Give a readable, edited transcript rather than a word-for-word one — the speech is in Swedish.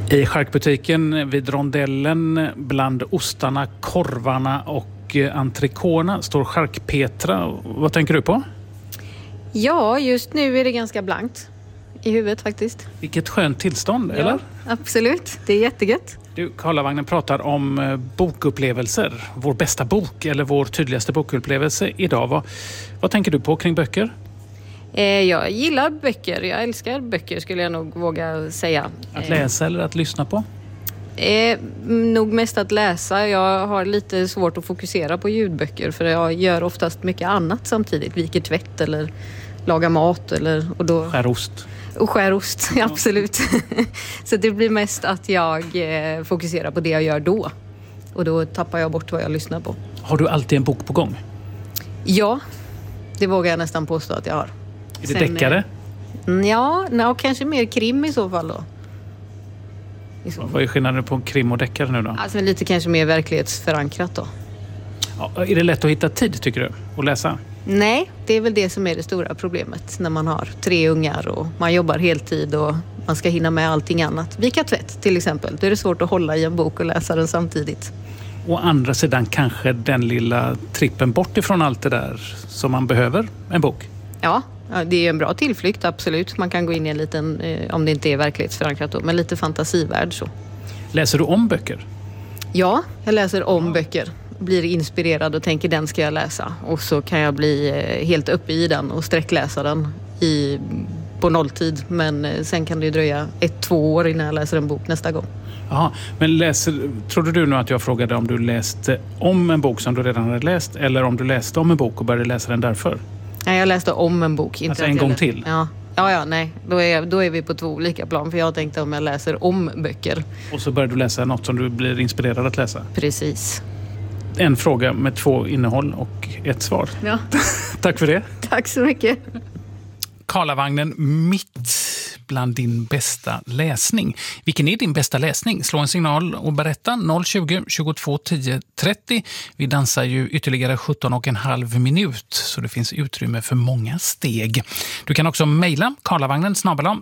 I charkbutiken vid rondellen bland ostarna, korvarna och entrecôterna står Charkpetra. Vad tänker du på? Ja, just nu är det ganska blankt i huvudet faktiskt. Vilket skönt tillstånd, eller? Ja, absolut. Det är jättegött. Du, Karlavagnen pratar om bokupplevelser. Vår bästa bok eller vår tydligaste bokupplevelse idag. Vad tänker du på kring böcker? Jag gillar böcker. Jag älskar böcker skulle jag nog våga säga. Att läsa eller att lyssna på? Nog mest att läsa. Jag har lite svårt att fokusera på ljudböcker för jag gör oftast mycket annat samtidigt. Viker tvätt eller lagar mat. Och då... Skär ost. Och skär ost, ja. Absolut. Så det blir mest att jag fokuserar på det jag gör då. Och då tappar jag bort vad jag lyssnar på. Har du alltid en bok på gång? Ja, det vågar jag nästan påstå att jag har. Är det deckare? Ja, kanske mer krim i så fall då. Vad är skillnaden på krim och deckare nu då? Alltså lite kanske mer verklighetsförankrat då. Ja, är det lätt att hitta tid tycker du att läsa? Nej, det är väl det som är det stora problemet när man har 3 ungar och man jobbar heltid och man ska hinna med allting annat. Vika tvätt till exempel, då är det svårt att hålla i en bok och läsa den samtidigt. Å andra sidan kanske den lilla trippen bort ifrån allt det där som man behöver, en bok. Ja, det är en bra tillflykt, absolut. Man kan gå in i en liten, om det inte är verklighetsförankrat då, men lite fantasivärld så. Läser du om böcker? Ja, jag läser om böcker. Blir inspirerad och tänker den ska jag läsa. Och så kan jag bli helt uppe i den och sträckläsa den på nolltid. Men sen kan det ju dröja 1-2 år innan jag läser en bok nästa gång. Jaha, men trodde du nu att jag frågade om du läste om en bok som du redan hade läst eller om du läste om en bok och började läsa den därför? Nej, jag läste om en bok. Inte alltså en gång till? Ja, nej. Då är vi på 2 olika plan. För jag tänkte om jag läser om böcker. Och så börjar du läsa något som du blir inspirerad att läsa? Precis. En fråga med 2 innehåll och 1 svar. Ja. Tack för det. Tack så mycket. Karlavagnen mitt bland din bästa läsning. Vilken är din bästa läsning? Slå en signal och berätta 020 22 10 30. Vi dansar ju ytterligare 17,5 minut så det finns utrymme för många steg. Du kan också mejla karlavagnen